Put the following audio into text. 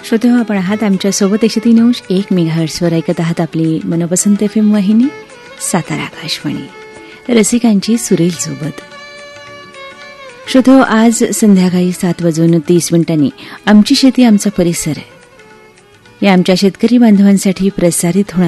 श्रोते हो, आपण आहात आमच्यासोबत 103.1 मेगाहर्ट्झवर ऐकत आहात आपली मनपसंत FM वाहिनी सातारा आकाशवाणी, रसिकांची सुरेल सोबत. श्रोते हो, आज संध्याकाळी 7:30 आमची शेती आमचा परिसर या आमच्या शेतकरी बांधवांसाठी प्रसारित होणार